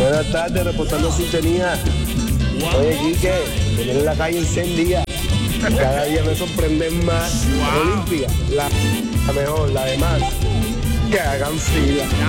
Buenas tardes, reportando sintonía. Oye, Quique, tener la calle encendida. Cada día me sorprenden más. Olimpia, la mejor, la demás. Que hagan fila.